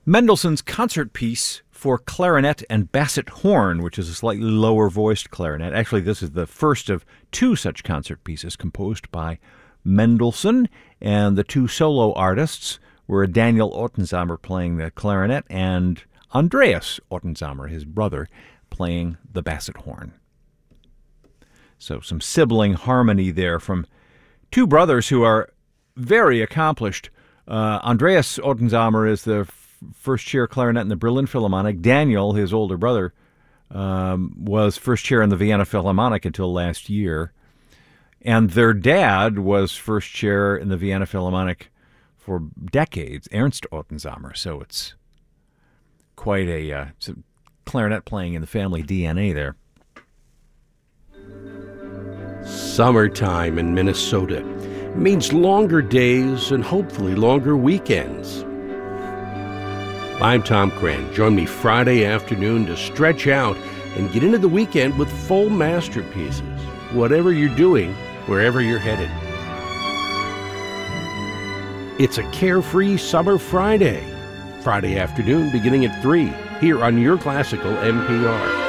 Mendelssohn's concert piece for clarinet and basset horn, which is a slightly lower-voiced clarinet. Actually, this is the first of two such concert pieces composed by Mendelssohn, and the two solo artists were Daniel Ottensamer playing the clarinet and Andreas Ottensamer, his brother, playing the basset horn. So some sibling harmony there from two brothers who are very accomplished. Andreas Ottensamer is the first chair clarinet in the Berlin Philharmonic. Daniel, his older brother, was first chair in the Vienna Philharmonic until last year. And their dad was first chair in the Vienna Philharmonic for decades, Ernst Ottensamer. So it's quite it's a clarinet playing in the family DNA there. Summertime in Minnesota means longer days and hopefully longer weekends. I'm Tom Cran. Join me Friday afternoon to stretch out and get into the weekend with full masterpieces. Whatever you're doing, wherever you're headed. It's a carefree summer Friday. Friday afternoon beginning at 3 here on Your Classical NPR.